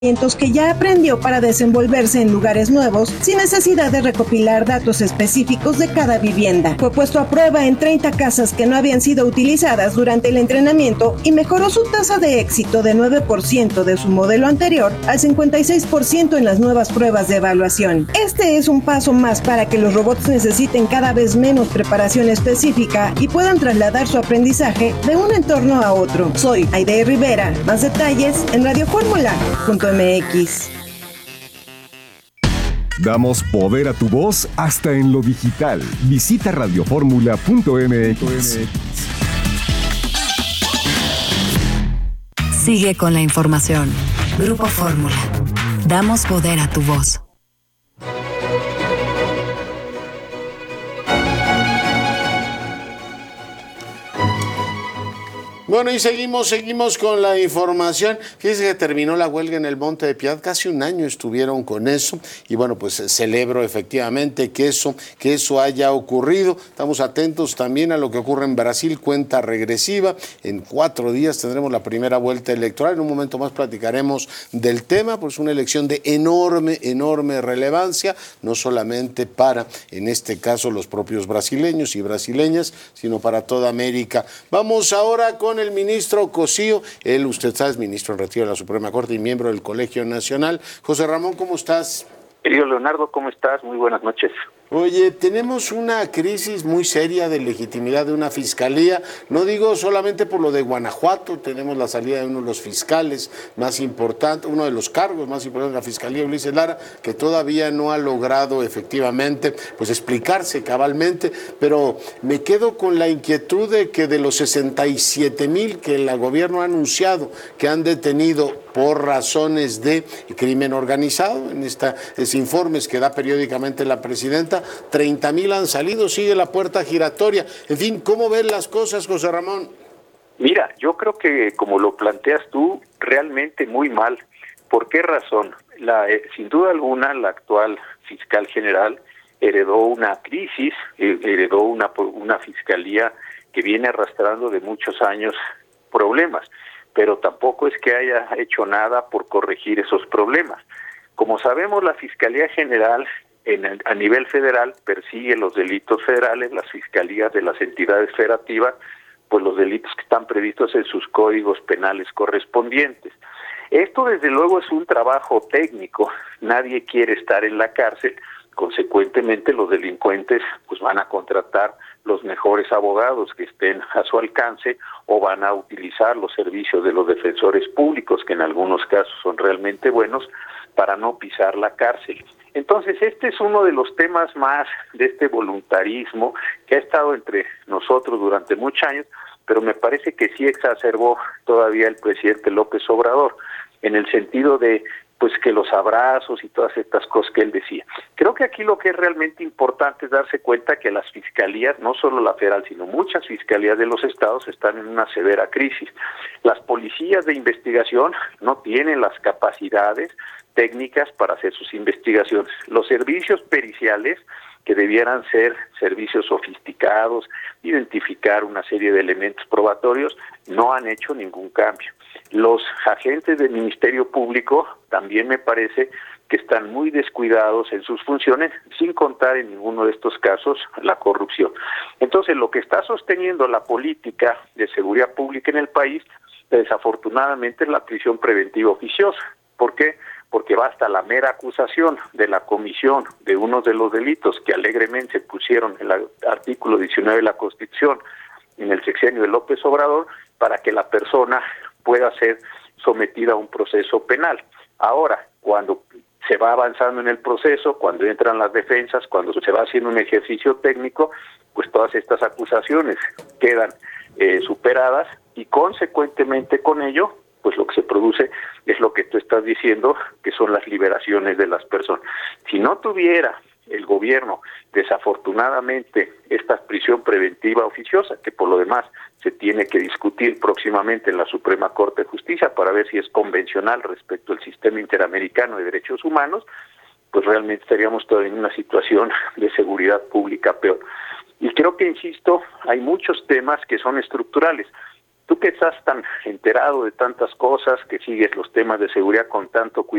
que ya aprendió para desenvolverse en lugares nuevos sin necesidad de recopilar datos específicos de cada vivienda. Fue puesto a prueba en 30 casas que no habían sido utilizadas durante el entrenamiento y mejoró su tasa de éxito de 9% de su modelo anterior al 56% en las nuevas pruebas de evaluación. Este es un paso más para que los robots necesiten cada vez menos preparación específica y puedan trasladar su aprendizaje de un entorno a otro. Soy Aide Rivera. Más detalles en radioformula.mx. Damos poder a tu voz hasta en lo digital. Visita radioformula.mx. Sigue con la información. Grupo Fórmula. Damos poder a tu voz. Bueno, y seguimos con la información. Fíjense que terminó la huelga en el Monte de Piedad, casi un año estuvieron con eso, y bueno, pues celebro efectivamente que eso haya ocurrido. Estamos atentos también a lo que ocurre en Brasil, cuenta regresiva. En 4 días tendremos la primera vuelta electoral. En un momento más platicaremos del tema, pues una elección de enorme relevancia, no solamente para, en este caso, los propios brasileños y brasileñas, sino para toda América. Vamos ahora con el ministro Cosío. Él, usted sabe, es ministro en retiro de la Suprema Corte y miembro del Colegio Nacional. José Ramón, ¿cómo estás? Querido Leonardo, ¿cómo estás? Muy buenas noches. Oye, tenemos una crisis muy seria de legitimidad de una fiscalía, no digo solamente por lo de Guanajuato, tenemos la salida de uno de los fiscales más importantes, uno de los cargos más importantes de la fiscalía, Ulises Lara, que todavía no ha logrado efectivamente pues explicarse cabalmente, pero me quedo con la inquietud de que de los 67,000 que el gobierno ha anunciado que han detenido por razones de crimen organizado, en estos informes que da periódicamente la presidenta, 30,000 han salido, sigue la puerta giratoria. En fin, ¿cómo ven las cosas, José Ramón? Mira, yo creo que como lo planteas tú, realmente muy mal. ¿Por qué razón? Sin duda alguna, la actual fiscal general heredó una crisis, heredó una fiscalía que viene arrastrando de muchos años problemas, pero tampoco es que haya hecho nada por corregir esos problemas. Como sabemos, la Fiscalía General a nivel federal persigue los delitos federales, las fiscalías de las entidades federativas, pues los delitos que están previstos en sus códigos penales correspondientes. Esto desde luego es un trabajo técnico, nadie quiere estar en la cárcel, consecuentemente los delincuentes pues van a contratar los mejores abogados que estén a su alcance o van a utilizar los servicios de los defensores públicos, que en algunos casos son realmente buenos, para no pisar la cárcel. Entonces, este es uno de los temas más de este voluntarismo que ha estado entre nosotros durante muchos años, pero me parece que sí exacerbó todavía el presidente López Obrador, en el sentido de pues que los abrazos y todas estas cosas que él decía. Creo que aquí lo que es realmente importante es darse cuenta que las fiscalías, no solo la federal, sino muchas fiscalías de los estados están en una severa crisis. Las policías de investigación no tienen las capacidades técnicas para hacer sus investigaciones. Los servicios periciales, que debieran ser servicios sofisticados, identificar una serie de elementos probatorios, no han hecho ningún cambio. Los agentes del Ministerio Público también me parece que están muy descuidados en sus funciones, sin contar en ninguno de estos casos la corrupción. Entonces, lo que está sosteniendo la política de seguridad pública en el país, desafortunadamente, es la prisión preventiva oficiosa. ¿Por qué? Porque basta la mera acusación de la comisión de uno de los delitos que alegremente se pusieron en el artículo 19 de la Constitución en el sexenio de López Obrador para que la persona pueda ser sometida a un proceso penal. Ahora, cuando se va avanzando en el proceso, cuando entran las defensas, cuando se va haciendo un ejercicio técnico, pues todas estas acusaciones quedan superadas y consecuentemente con ello, pues lo que se produce es lo que tú estás diciendo, que son las liberaciones de las personas. Si no tuviera el gobierno, desafortunadamente, esta prisión preventiva oficiosa, que por lo demás se tiene que discutir próximamente en la Suprema Corte de Justicia para ver si es convencional respecto al sistema interamericano de derechos humanos, pues realmente estaríamos todavía en una situación de seguridad pública peor. Y creo que, insisto, hay muchos temas que son estructurales. Tú que estás tan enterado de tantas cosas, que sigues los temas de seguridad con tanto cuidado,